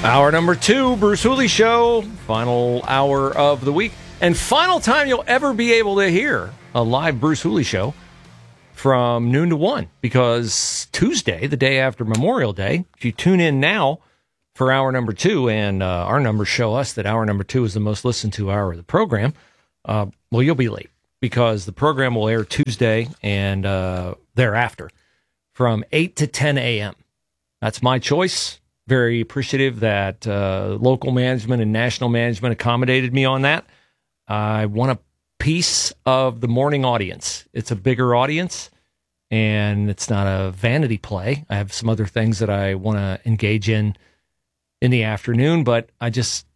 Hour number 2, Bruce Hooley Show. Final hour of the week. And final time you'll ever be able to hear a live Bruce Hooley Show from noon to 1. Because Tuesday, the day after Memorial Day, if you tune in now for hour number 2, and our numbers show us that hour number 2 is the most listened to hour of the program, well, you'll be late. Because the program will air Tuesday and thereafter from 8 to 10 a.m. That's my choice. Very appreciative that local management and national management accommodated me on that. I want a piece of the morning audience. It's a bigger audience, and it's not a vanity play. I have some other things that I want to engage in the afternoon, but I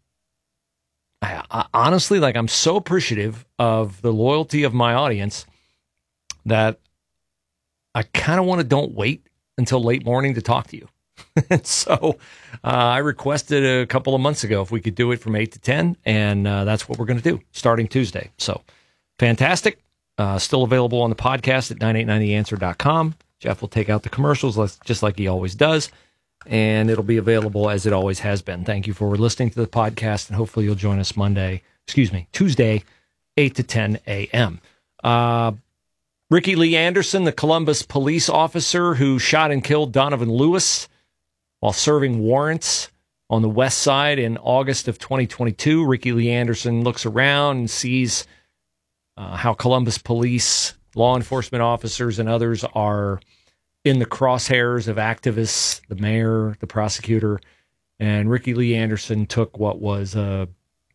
honestly, I'm so appreciative of the loyalty of my audience that I kind of want to don't wait until late morning to talk to you. And so I requested a couple of months ago if we could do it from 8 to 10, and that's what we're going to do starting Tuesday. So fantastic. Still available on the podcast at 989theanswer.com. Jeff will take out the commercials just like he always does, and it'll be available as it always has been. Thank you for listening to the podcast, and hopefully you'll join us Tuesday, 8 to 10 a.m. Ricky Lee Anderson, the Columbus police officer who shot and killed Donovan Lewis while serving warrants on the west side in August of 2022. Ricky Lee Anderson looks around and sees how Columbus police, law enforcement officers, and others are in the crosshairs of activists, the mayor, the prosecutor, and Ricky Lee Anderson took what was the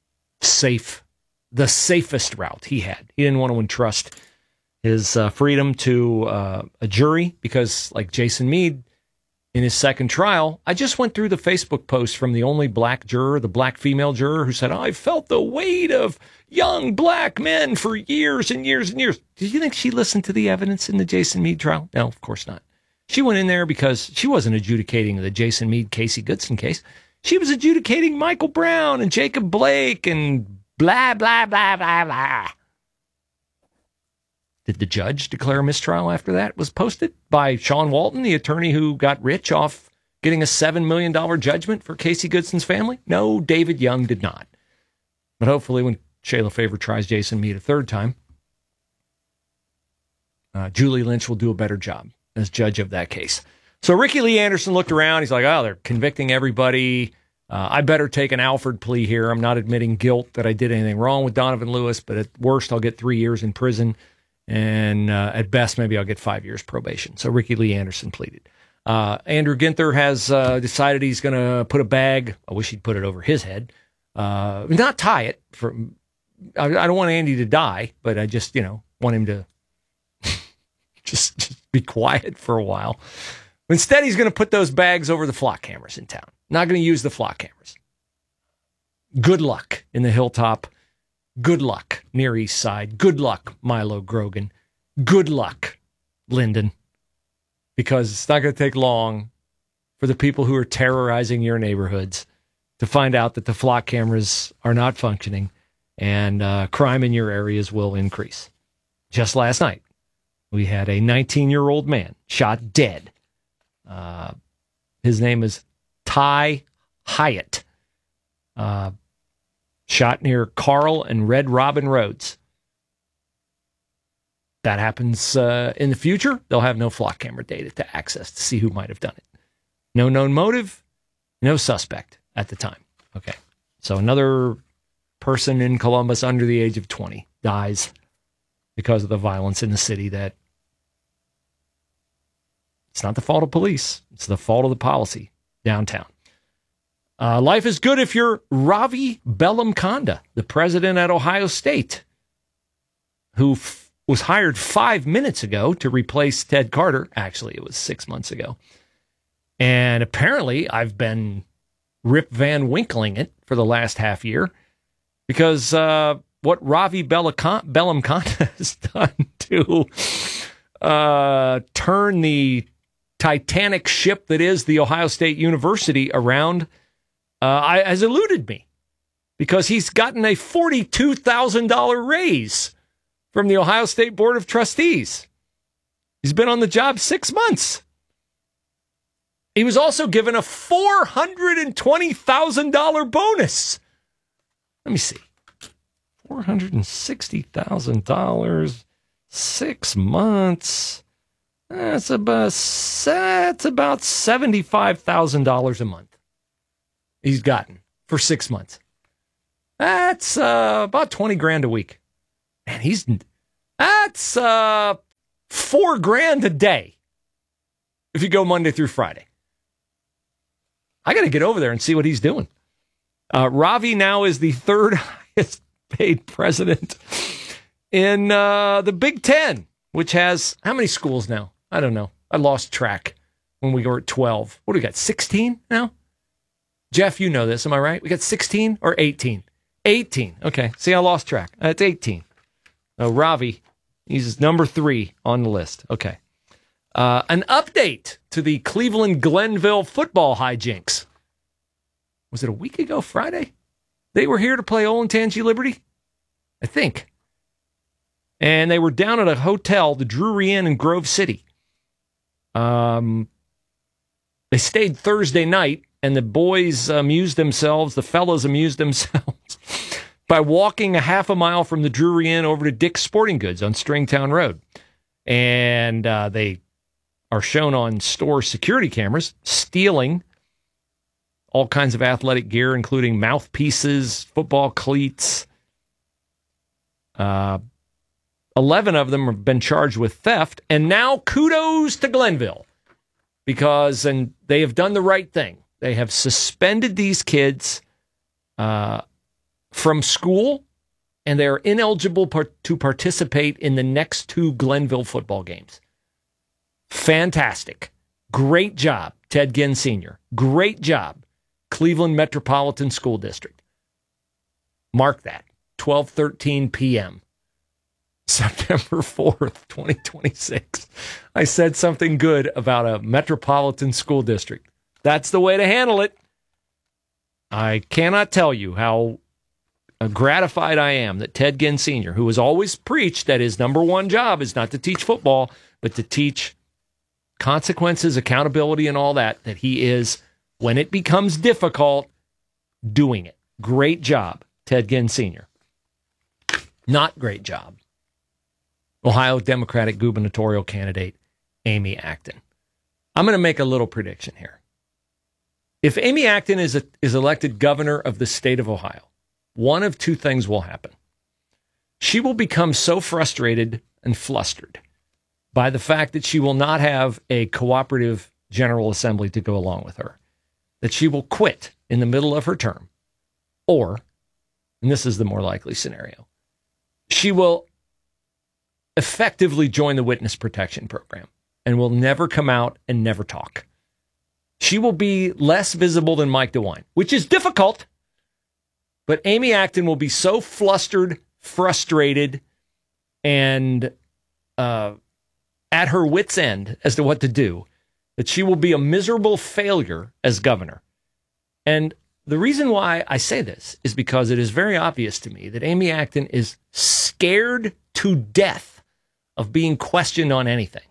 safest route he had. He didn't want to entrust his freedom to a jury because, like Jason Meade, in his second trial, I just went through the Facebook post from the only black juror, the black female juror, who said, I felt the weight of young black men for years and years and years. Did you think she listened to the evidence in the Jason Meade trial? No, of course not. She went in there because she wasn't adjudicating the Jason Meade, Casey Goodson case. She was adjudicating Michael Brown and Jacob Blake and blah, blah, blah, blah, blah. Did the judge declare a mistrial after that was posted by Sean Walton, the attorney who got rich off getting a $7 million judgment for Casey Goodson's family? No, David Young did not. But hopefully when Shayla Favor tries Jason Meade a third time, Julie Lynch will do a better job as judge of that case. So Ricky Lee Anderson looked around. He's like, oh, they're convicting everybody. I better take an Alford plea here. I'm not admitting guilt that I did anything wrong with Donovan Lewis, but at worst, I'll get 3 years in prison. And at best, maybe I'll get 5 years probation. So Ricky Lee Anderson pleaded. Andrew Ginther has decided he's going to put a bag. I wish he'd put it over his head. Not tie it. I don't want Andy to die, but I just, want him to just be quiet for a while. Instead, he's going to put those bags over the flock cameras in town. Not going to use the flock cameras. Good luck in the Hilltop. Good luck, Near East Side. Good luck, Milo Grogan. Good luck, Linden. Because it's not going to take long for the people who are terrorizing your neighborhoods to find out that the flock cameras are not functioning and crime in your areas will increase. Just last night, we had a 19-year-old man shot dead. His name is Ty Hyatt. Shot near Carl and Red Robin Roads. That happens in the future. They'll have no flock camera data to access to see who might have done it. No known motive, no suspect at the time. Okay. So another person in Columbus under the age of 20 dies because of the violence in the city that it's not the fault of police. It's the fault of the policy downtown. Life is good if you're Ravi Bellamkonda, the president at Ohio State, who was hired 5 minutes ago to replace Ted Carter. Actually, it was 6 months ago. And apparently, I've been Rip Van Winkling it for the last half year because what Ravi Bellamkonda has done to turn the Titanic ship that is the Ohio State University around has eluded me because he's gotten a $42,000 raise from the Ohio State Board of Trustees. He's been on the job 6 months. He was also given a $420,000 bonus. Let me see. $460,000, 6 months. That's about $75,000 a month he's gotten for 6 months. That's about 20 grand a week. And that's $4,000 a day if you go Monday through Friday. I got to get over there and see what he's doing. Ravi now is the third highest paid president in the Big Ten, which has how many schools now? I don't know. I lost track when we were at 12. What do we got, 16 now? Jeff, you know this. Am I right? We got 16 or 18? 18. Okay. See, I lost track. It's 18. Ravi, he's number 3 on the list. Okay. An update to the Cleveland-Glenville football hijinks. Was it a week ago, Friday? They were here to play Olentangy Liberty, I think. And they were down at a hotel, the Drury Inn in Grove City. They stayed Thursday night, and the boys amused themselves, the fellas amused themselves by walking a half a mile from the Drury Inn over to Dick's Sporting Goods on Stringtown Road. And they are shown on store security cameras stealing all kinds of athletic gear, including mouthpieces, football cleats. 11 of them have been charged with theft, and now kudos to Glenville because they have done the right thing. They have suspended these kids from school, and they are ineligible to participate in the next 2 Glenville football games. Fantastic. Great job, Ted Ginn Sr. Great job, Cleveland Metropolitan School District. Mark that, 12:13 p.m., September 4th, 2026. I said something good about a metropolitan school district. That's the way to handle it. I cannot tell you how gratified I am that Ted Ginn Sr., who has always preached that his number one job is not to teach football, but to teach consequences, accountability, and all that he is, when it becomes difficult, doing it. Great job, Ted Ginn Sr. Not great job, Ohio Democratic gubernatorial candidate Amy Acton. I'm going to make a little prediction here. If Amy Acton is elected governor of the state of Ohio, one of 2 things will happen. She will become so frustrated and flustered by the fact that she will not have a cooperative General Assembly to go along with her, that she will quit in the middle of her term. Or, and this is the more likely scenario, she will effectively join the witness protection program and will never come out and never talk. She will be less visible than Mike DeWine, which is difficult, but Amy Acton will be so flustered, frustrated, and at her wit's end as to what to do, that she will be a miserable failure as governor. And the reason why I say this is because it is very obvious to me that Amy Acton is scared to death of being questioned on anything.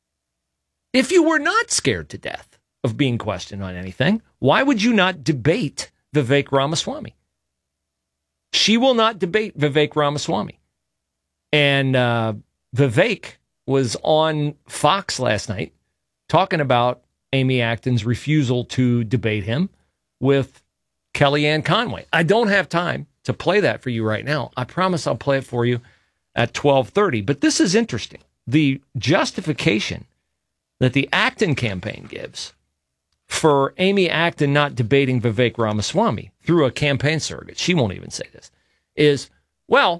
If you were not scared to death of being questioned on anything, why would you not debate Vivek Ramaswamy? She will not debate Vivek Ramaswamy. And Vivek was on Fox last night talking about Amy Acton's refusal to debate him with Kellyanne Conway. I don't have time to play that for you right now. I promise I'll play it for you at 12:30. But this is interesting. The justification that the Acton campaign gives for Amy Acton not debating Vivek Ramaswamy through a campaign surrogate, she won't even say this, is, well,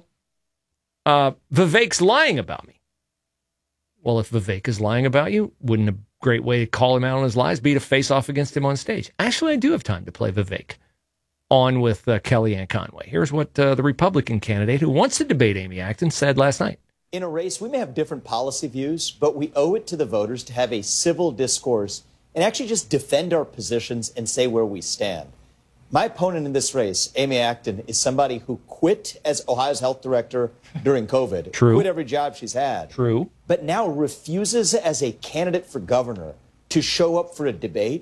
Vivek's lying about me. Well, if Vivek is lying about you, wouldn't a great way to call him out on his lies be to face off against him on stage? Actually, I do have time to play Vivek on with Kellyanne Conway. Here's what the Republican candidate who wants to debate Amy Acton said last night. In a race, we may have different policy views, but we owe it to the voters to have a civil discourse and actually just defend our positions and say where we stand. My opponent in this race, Amy Acton, is somebody who quit as Ohio's health director during COVID. True. Quit every job she's had. True. But now refuses as a candidate for governor to show up for a debate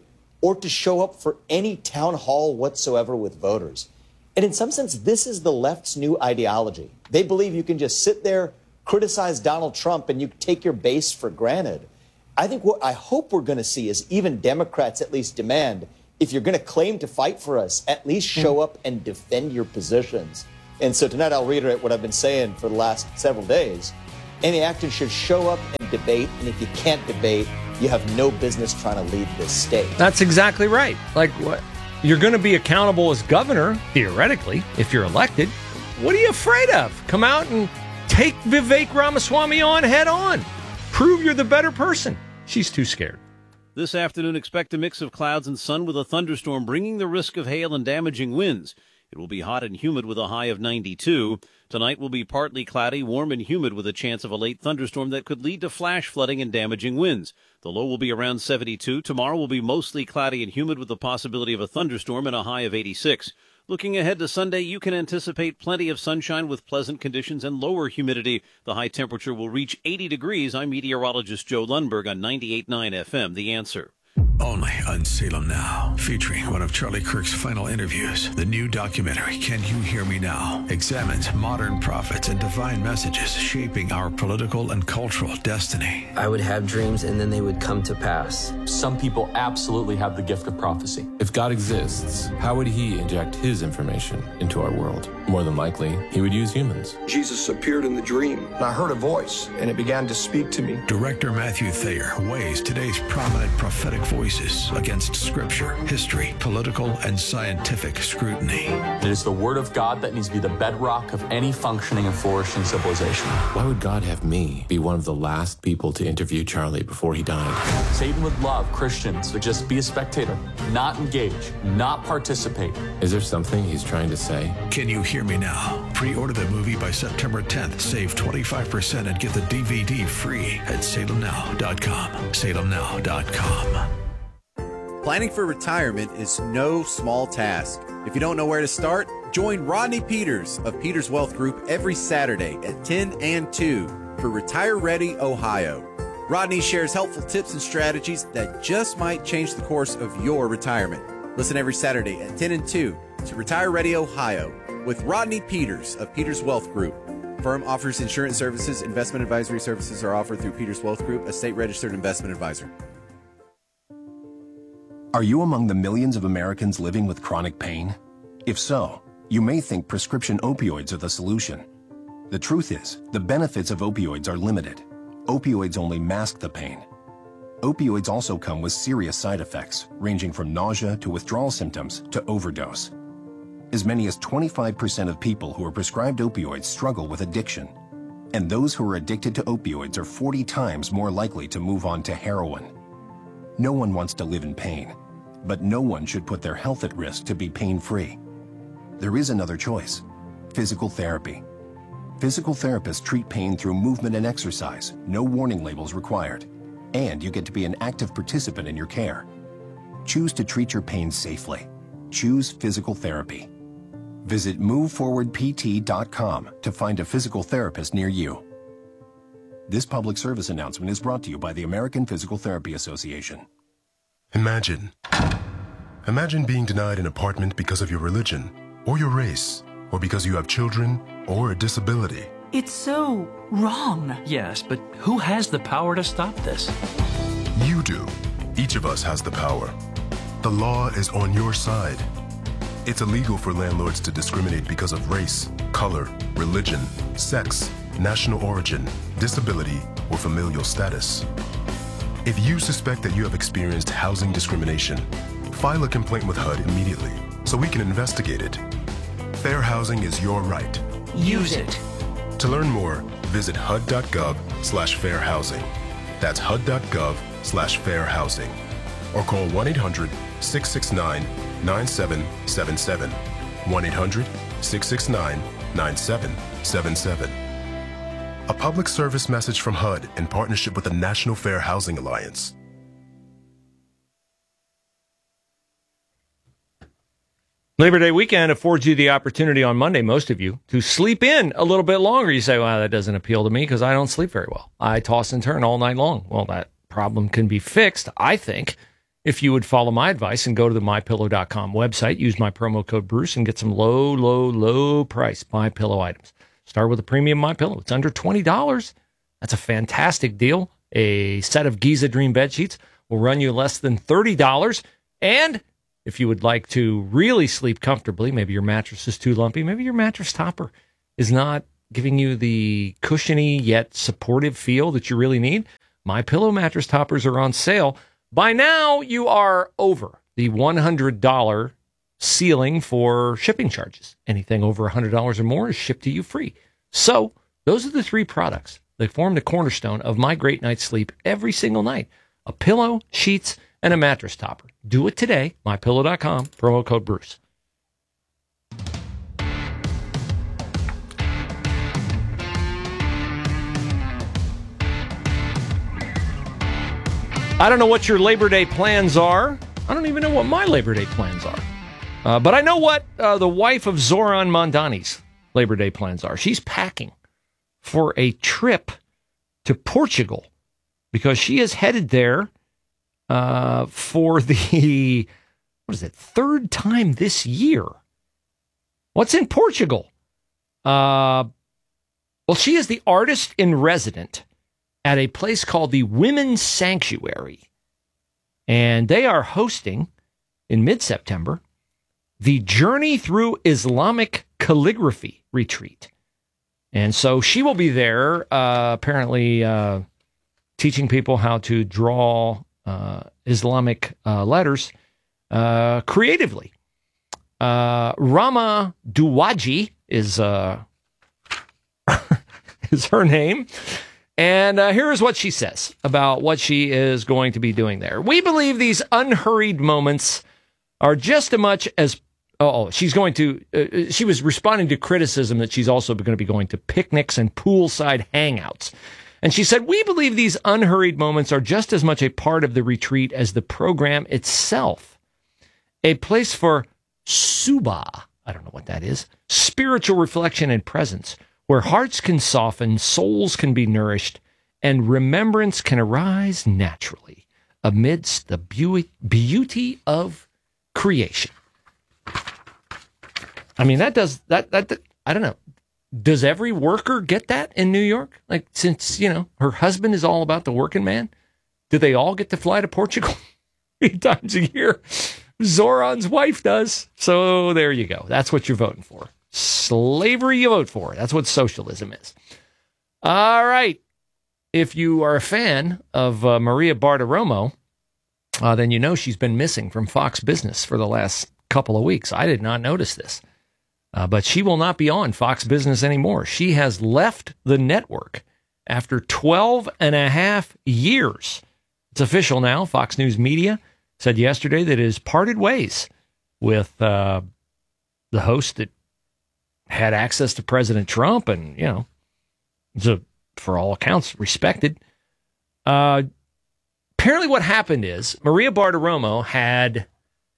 or to show up for any town hall whatsoever with voters. And in some sense, this is the left's new ideology. They believe you can just sit there, criticize Donald Trump, and you take your base for granted. I think what I hope we're going to see is even Democrats at least demand, if you're going to claim to fight for us, at least show up and defend your positions. And so tonight I'll reiterate what I've been saying for the last several days. Amy Acton should show up and debate, and if you can't debate, you have no business trying to lead this state. That's exactly right. Like, what? You're going to be accountable as governor, theoretically, if you're elected. What are you afraid of? Come out and take Vivek Ramaswamy on head on. Prove you're the better person. She's too scared. This afternoon, expect a mix of clouds and sun with a thunderstorm bringing the risk of hail and damaging winds. It will be hot and humid with a high of 92. Tonight will be partly cloudy, warm and humid with a chance of a late thunderstorm that could lead to flash flooding and damaging winds. The low will be around 72. Tomorrow will be mostly cloudy and humid with the possibility of a thunderstorm and a high of 86. Looking ahead to Sunday, you can anticipate plenty of sunshine with pleasant conditions and lower humidity. The high temperature will reach 80 degrees. I'm meteorologist Joe Lundberg on 98.9 FM, The Answer. Only on Salem Now, featuring one of Charlie Kirk's final interviews. The new documentary, Can You Hear Me Now?, examines modern prophets and divine messages shaping our political and cultural destiny. I would have dreams and then they would come to pass. Some people absolutely have the gift of prophecy. If God exists, how would he inject his information into our world? More than likely, he would use humans. Jesus appeared in the dream, and I heard a voice, and it began to speak to me. Director Matthew Thayer weighs today's prominent prophetic voices against scripture, history, political, and scientific scrutiny. It is the word of God that needs to be the bedrock of any functioning and flourishing civilization. Why would God have me be one of the last people to interview Charlie before he died? Satan would love Christians to just be a spectator, not engage, not participate. Is there something he's trying to say? Can You Hear Me Now? Pre-order the movie by September 10th. Save 25% and get the DVD free at salemnow.com. salemnow.com. Planning for retirement is no small task. If you don't know where to start, join Rodney Peters of Peters Wealth Group every Saturday at 10 and 2 for Retire Ready Ohio. Rodney shares helpful tips and strategies that just might change the course of your retirement. Listen every Saturday at 10 and 2 to Retire Ready Ohio with Rodney Peters of Peters Wealth Group. Firm offers insurance services. Investment advisory services are offered through Peters Wealth Group, a state-registered investment advisor. Are you among the millions of Americans living with chronic pain? If so, you may think prescription opioids are the solution. The truth is, the benefits of opioids are limited. Opioids only mask the pain. Opioids also come with serious side effects, ranging from nausea to withdrawal symptoms to overdose. As many as 25% of people who are prescribed opioids struggle with addiction. And those who are addicted to opioids are 40 times more likely to move on to heroin. No one wants to live in pain, but no one should put their health at risk to be pain-free. There is another choice: physical therapy. Physical therapists treat pain through movement and exercise, no warning labels required, and you get to be an active participant in your care. Choose to treat your pain safely. Choose physical therapy. Visit moveforwardpt.com to find a physical therapist near you. This public service announcement is brought to you by the American Physical Therapy Association. Imagine being denied an apartment because of your religion, or your race, or because you have children, or a disability. It's so wrong. Yes, but who has the power to stop this? You do. Each of us has the power. The law is on your side. It's illegal for landlords to discriminate because of race, color, religion, sex, national origin, disability, or familial status. If you suspect that you have experienced housing discrimination, file a complaint with HUD immediately so we can investigate it. Fair housing is your right. Use it. To learn more, visit hud.gov/fairhousing. That's hud.gov/fairhousing. Or call 1-800-669-9777. 1-800-669-9777. A public service message from HUD in partnership with the National Fair Housing Alliance. Labor Day weekend affords you the opportunity on Monday, most of you, to sleep in a little bit longer. You say, well, that doesn't appeal to me because I don't sleep very well. I toss and turn all night long. Well, that problem can be fixed, I think, if you would follow my advice and go to the MyPillow.com website, use my promo code Bruce, and get some low price MyPillow items. Start with a premium MyPillow. It's under $20. That's a fantastic deal. A set of Giza Dream bed sheets will run you less than $30. And if you would like to really sleep comfortably, maybe your mattress is too lumpy, maybe your mattress topper is not giving you the cushiony yet supportive feel that you really need, MyPillow mattress toppers are on sale. By now, you are over the $100 ceiling for shipping charges. Anything over $100 or more is shipped to you free. So those are the three products that form the cornerstone of my great night's sleep every single night. A pillow, sheets, and a mattress topper. Do it today. MyPillow.com, promo code Bruce. I don't know what your Labor Day plans are. I don't even know what my Labor Day plans are. But I know what the wife of Zoran Mondani's Labor Day plans are. She's packing for a trip to Portugal because she is headed there for the, third time this year. What's in Portugal? Well, she is the artist in resident at a place called the Women's Sanctuary. And they are hosting, in mid-September, the Journey Through Islamic Calligraphy Retreat. And so she will be there, apparently teaching people how to draw Islamic letters creatively. Rama Duwaji is her name. And here is what she says about what she is going to be doing there. We believe these unhurried moments are just as much as... she's going to... she was responding to criticism that she's also going to be going to picnics and poolside hangouts. And she said, we believe these unhurried moments are just as much a part of the retreat as the program itself. A place for subah, I don't know what that is, spiritual reflection and presence, where hearts can soften, souls can be nourished, and remembrance can arise naturally amidst the beauty of creation. I mean, that I don't know. Does every worker get that in New York? Like, since, her husband is all about the working man, do they all get to fly to Portugal 3 times a year? Zoran's wife does. So there you go. That's what you're voting for. Slavery you vote for. That's what socialism is. All right. If you are a fan of Maria Bartiromo, then you know she's been missing from Fox Business for the last couple of weeks. I did not notice this. But she will not be on Fox Business anymore. She has left the network after 12 and a half years. It's official now. Fox News Media said yesterday that it has parted ways with the host that had access to President Trump and, is for all accounts respected. Apparently what happened is Maria Bartiromo had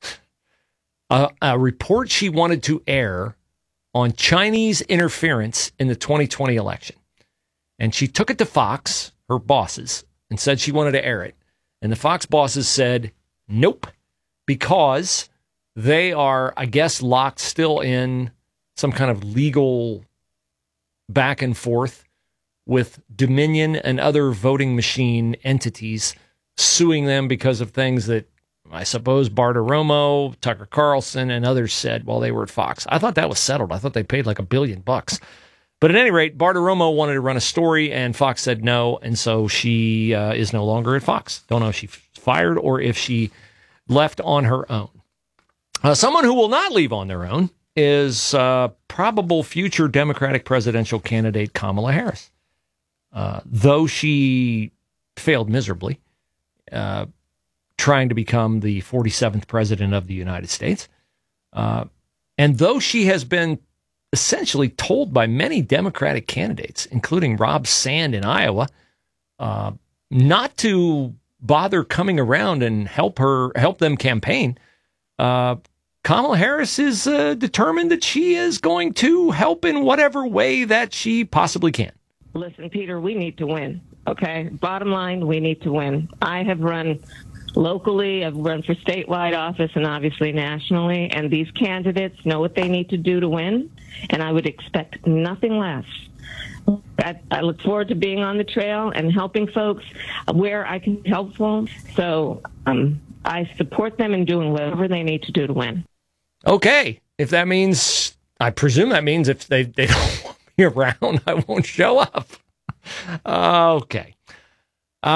a report she wanted to air on Chinese interference in the 2020 election. And she took it to Fox, her bosses, and said she wanted to air it. And the Fox bosses said, nope, because they are, I guess, locked still in some kind of legal back and forth with Dominion and other voting machine entities suing them because of things that I suppose Bartiromo, Tucker Carlson, and others said while they were at Fox. I thought that was settled. I thought they paid like $1 billion. But at any rate, Bartiromo wanted to run a story, and Fox said no, and so she is no longer at Fox. Don't know if she fired or if she left on her own. Someone who will not leave on their own is probable future Democratic presidential candidate Kamala Harris. Though she failed miserably, trying to become the 47th president of the United States. And though she has been essentially told by many Democratic candidates, including Rob Sand in Iowa, not to bother coming around and help them campaign, Kamala Harris is determined that she is going to help in whatever way that she possibly can. Listen, Peter, we need to win. Okay. Bottom line, we need to win. I have run locally. I've run for statewide office and obviously nationally. And these candidates know what they need to do to win. And I would expect nothing less. I look forward to being on the trail and helping folks where I can be helpful. So I support them in doing whatever they need to do to win. Okay. If that means, I presume that means if they don't want me around, I won't show up. Okay.